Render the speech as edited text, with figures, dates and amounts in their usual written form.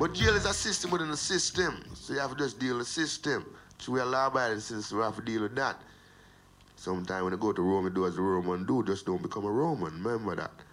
But jail is a system within a system. So you have to just deal with the system. So we are law-abiding citizens, we have to deal with that. Sometimes when you go to Rome, you do as the Roman do, just don't become a Roman. Remember that.